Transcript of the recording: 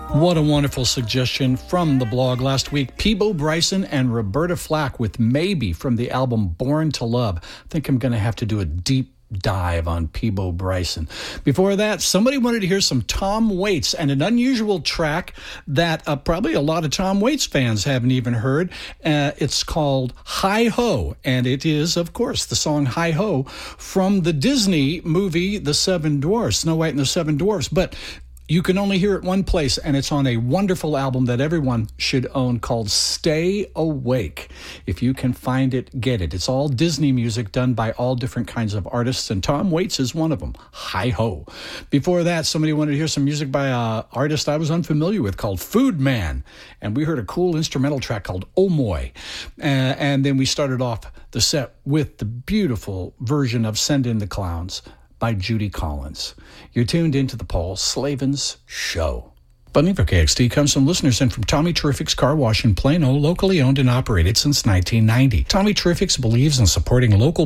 What a wonderful suggestion from the blog last week. Peabo Bryson and Roberta Flack with Maybe from the album Born to Love. I think I'm going to have to do a deep dive on Peabo Bryson. Before that, somebody wanted to hear some Tom Waits and an unusual track that probably a lot of Tom Waits fans haven't even heard. It's called Hi Ho, and it is, of course, the song Hi Ho from the Disney movie The Seven Dwarfs, Snow White and the Seven Dwarfs. But you can only hear it one place, and it's on a wonderful album that everyone should own called Stay Awake. If you can find it, get it. It's all Disney music done by all different kinds of artists, and Tom Waits is one of them. Hi Ho. Before that, somebody wanted to hear some music by an artist I was unfamiliar with called Food Man, and we heard a cool instrumental track called Oh Moy. And then we started off the set with the beautiful version of Send in the Clowns by Judy Collins. You're tuned into the Paul Slavens Show. Funding for KXT comes from listeners and from Tommy Terrific's Car Wash in Plano, locally owned and operated since 1990. Tommy Terrific's believes in supporting local